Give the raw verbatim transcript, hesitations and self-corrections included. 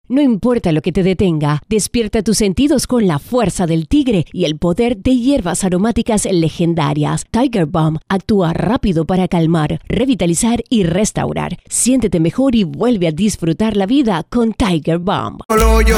No importa lo que te detenga, despierta tus sentidos con la fuerza del tigre y el poder de hierbas aromáticas legendarias. Tiger Balm actúa rápido para calmar, revitalizar y restaurar. Siéntete mejor y vuelve a disfrutar la vida con Tiger Balm. Yo